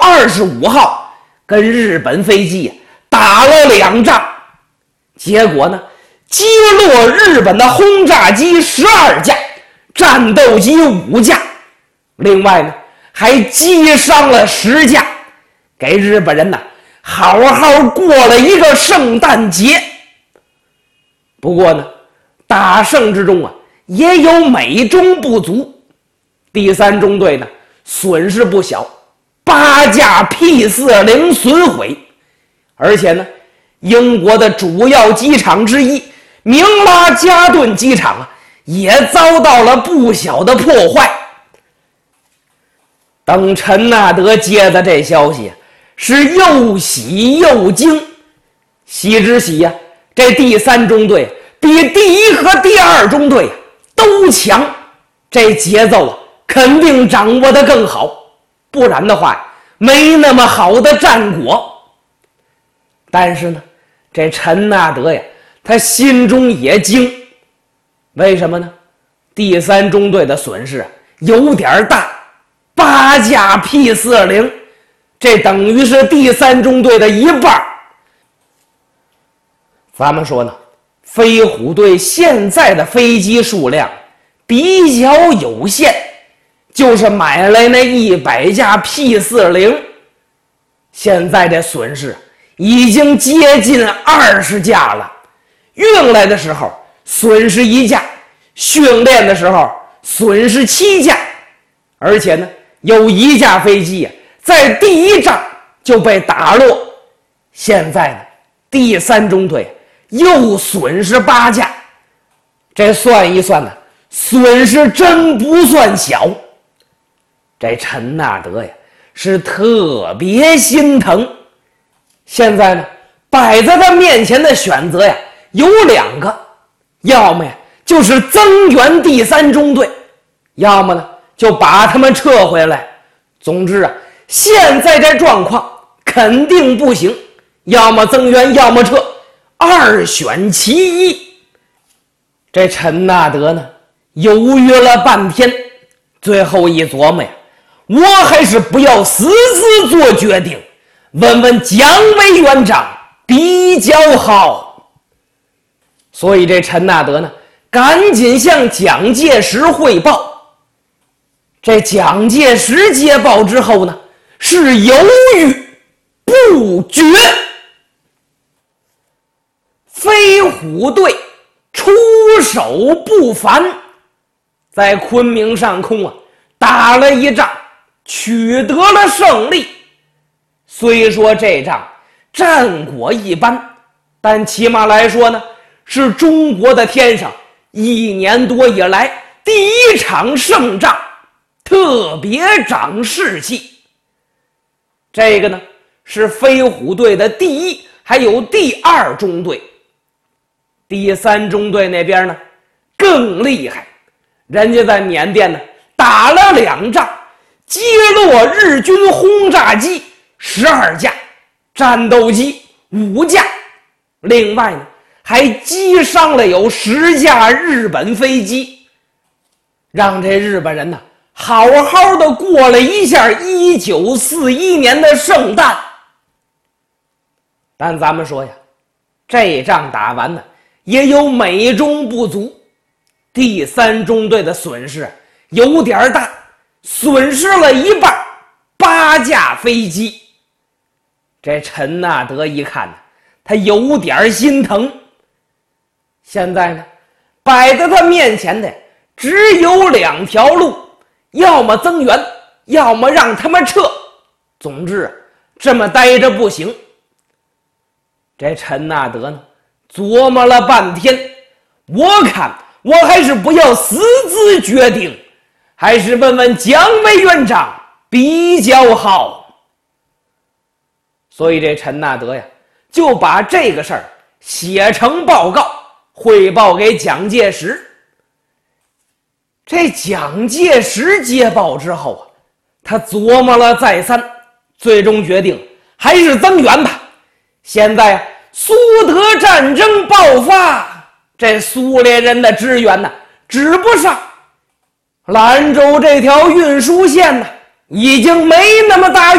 25号跟日本飞机打了2仗，结果呢，击落日本的轰炸机12架，战斗机5架，另外呢还击伤了10架，给日本人呢好好过了一个圣诞节。不过呢，大胜之中啊，也有美中不足。第3中队呢，损失不小，8架 P-40损毁，而且呢，英国的主要机场之一明拉加顿机场啊，也遭到了不小的破坏。等陈纳德接的这消息是又喜又惊。喜之喜呀，这第3中队比第1和第2中队都强，这节奏啊肯定掌握得更好，不然的话没那么好的战果。但是呢，这陈纳德呀，他心中也惊。为什么呢？第3中队的损失有点大，8架 P-40，这等于是第3中队的1半。咱们说呢，飞虎队现在的飞机数量比较有限，就是买来那100架 P-40，现在这损失已经接近20架了。运来的时候损失1架，训练的时候损失7架，而且呢，有1架飞机在第1仗就被打落。现在呢，第3中队又损失8架，这算一算呢，损失真不算小。这陈纳德呀，是特别心疼。现在呢，摆在他面前的选择呀有2个，要么呀就是增援第3中队，要么呢就把他们撤回来。总之啊，现在这状况肯定不行，要么增援，要么撤，2选其一。这陈纳德呢，犹豫了半天，最后一琢磨呀，我还是不要私自做决定，问问蒋委员长比较好。所以这陈纳德呢，赶紧向蒋介石汇报。这蒋介石接报之后呢，是犹豫不决。飞虎队出手不凡，在昆明上空啊打了一仗，取得了胜利。虽说这仗战果一般，但起码来说呢，是中国的天上1年多以来第1场胜仗，特别长士气。这个呢，是飞虎队的第1还有第2中队。第3中队那边呢更厉害，人家在缅甸呢打了2仗，击落日军轰炸机12架，战斗机5架，另外呢还击伤了有10架日本飞机，让这日本人呢好好的过了一下1941年的圣诞。但咱们说呀，这仗打完呢也有美中不足。第3中队的损失有点大，损失了1半，8架飞机。这陈纳德一看呢，他有点心疼。现在呢，摆在他面前的只有2条路，要么增援，要么让他们撤。总之这么待着不行。这陈纳德呢琢磨了半天，我看我还是不要私自决定，还是问问蒋委员长比较好。所以这陈纳德呀，就把这个事儿写成报告，汇报给蒋介石。这蒋介石接报之后啊，他琢磨了再三，最终决定还是增援吧。现在苏德战争爆发，这苏联人的支援呢指不上，兰州这条运输线呢已经没那么大